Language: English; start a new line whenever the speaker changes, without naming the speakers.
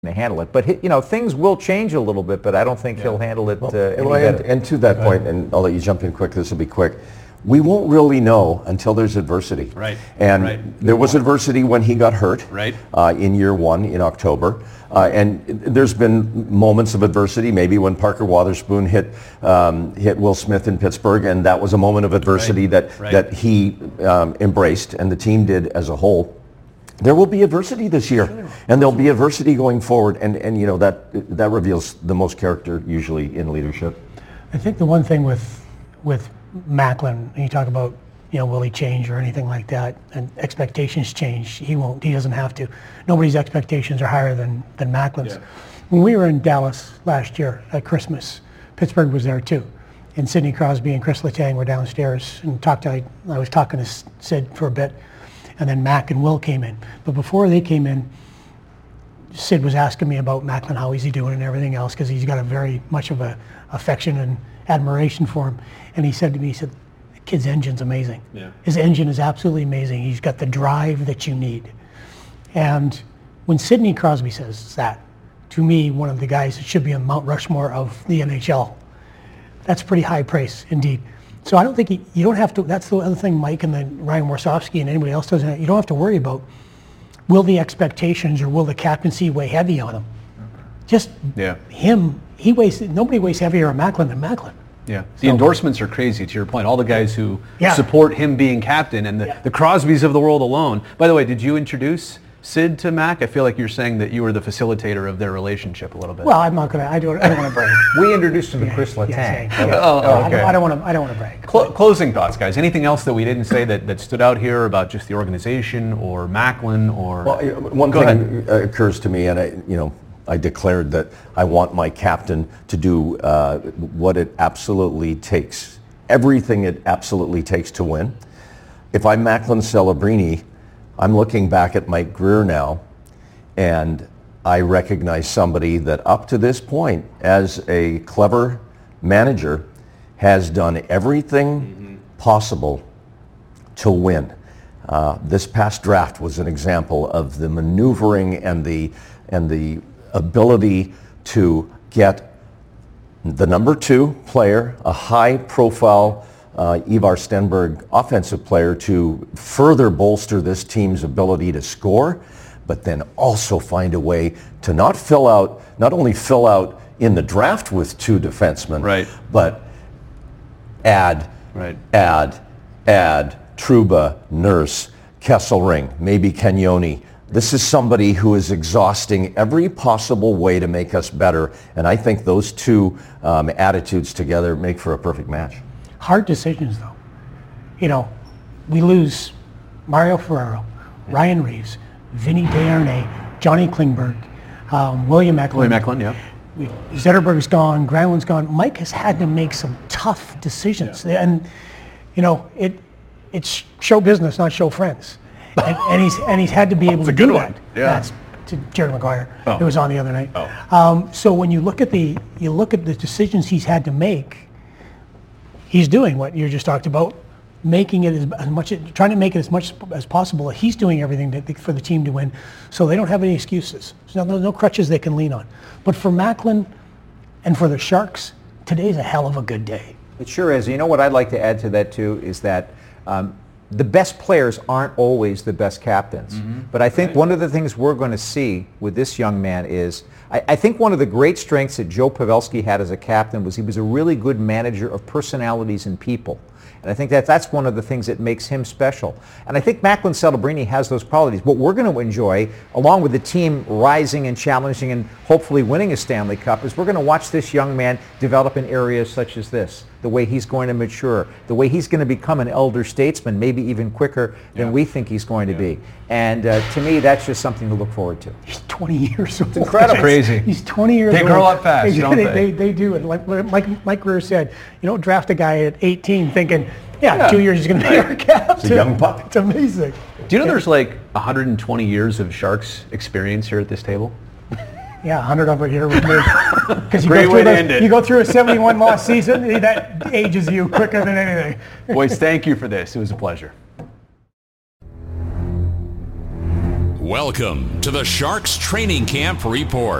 to handle it. But things will change a little bit, but I don't think he'll handle it any better.
And to that point, and I'll let you jump in quick, this will be quick, we won't really know until there's adversity.
Right.
And there was adversity when he got hurt in year one in October. And there's been moments of adversity, maybe when Parker Wotherspoon hit Will Smith in Pittsburgh, and that was a moment of adversity that he embraced and the team did as a whole. There will be adversity this year, and there'll be adversity going forward, and that reveals the most character usually in leadership.
I think the one thing with Macklin, and you talk about, will he change or anything like that, and expectations change. He won't. He doesn't have to. Nobody's expectations are higher than Macklin's. Yeah. When we were in Dallas last year at Christmas, Pittsburgh was there too, and Sidney Crosby and Chris Letang were downstairs and I was talking to Sid for a bit, and then Mac and Will came in. But before they came in, Sid was asking me about Macklin, how is he doing and everything else, because he's got a very much of a affection and admiration for him. And he said to me, the kid's engine's amazing. Yeah. His engine is absolutely amazing. He's got the drive that you need. And when Sidney Crosby says that, to me, one of the guys that should be on Mount Rushmore of the NHL, that's pretty high praise indeed. So I don't think you don't have to, that's the other thing Mike and then Ryan Warsofsky and anybody else doesn't, you don't have to worry about, will the expectations or will the captaincy weigh heavy on him? Just him, nobody weighs heavier on Macklin than Macklin.
Yeah, the endorsements are crazy, to your point. All the guys who support him being captain and the Crosbys of the world alone. By the way, did you introduce Sid to Mac? I feel like you're saying that you were the facilitator of their relationship a little bit.
Well, I'm not going to, I don't want to brag.
We introduced him to Chris Letang.
Okay.
I don't want to brag.
Closing thoughts, guys. Anything else that we didn't say that stood out here about just the organization or Macklin or?
Well, one thing occurs to me, and I declared that I want my captain to do what it absolutely takes, everything it absolutely takes to win. If I'm Macklin Celebrini, I'm looking back at Mike Grier now, and I recognize somebody that up to this point, as a clever manager, has done everything possible to win. This past draft was an example of the maneuvering and the ability to get the number 2 player, a high-profile Ivar Stenberg offensive player, to further bolster this team's ability to score, but then also find a way to not only fill out in the draft with 2 defensemen, but add Trouba, Nurse, Kesselring, maybe Cagnoni. This is somebody who is exhausting every possible way to make us better, and I think those 2 attitudes together make for a perfect match.
Hard decisions, though. We lose Mario Ferraro, Ryan Reeves, Vinny Desharnais, Johnny Klingberg, William Eklund. Zetterberg's gone, Granlund's gone. Mike has had to make some tough decisions, and it's show business, not show friends. And he's had to be able to do that.
Yeah.
That's to Jerry Maguire. It was on the other night. So when you look at the decisions he's had to make, he's doing what you just talked about, making it trying to make it as much as possible. He's doing everything for the team to win, so they don't have any excuses. There's no crutches they can lean on. But for Macklin and for the Sharks, today's a hell of a good day.
It sure is. You know what I'd like to add to that too is that the best players aren't always the best captains. But I think one of the things we're going to see with this young man is, I think one of the great strengths that Joe Pavelski had as a captain was he was a really good manager of personalities and people. And I think that's one of the things that makes him special. And I think Macklin Celebrini has those qualities. What we're going to enjoy, along with the team rising and challenging and hopefully winning a Stanley Cup, is we're going to watch this young man develop in areas such as this, the way he's going to mature, the way he's going to become an elder statesman, maybe even quicker than we think he's going to be. And to me, that's just something to look forward to.
He's 20 years old.
It's incredible. Crazy.
He's 20 years old.
They grow up fast, don't they?
They do. And like Mike Grier said, you don't draft a guy at 18 thinking, 2 years he's going to be our captain.
It's a young pup.
It's amazing.
Do you know there's like 120 years of Sharks experience here at this table?
Yeah, 100 of it here with me. Because
you
go through a 71-loss season, that ages you quicker than anything.
Boys, thank you for this. It was a pleasure.
Welcome to the Sharks Training Camp Report.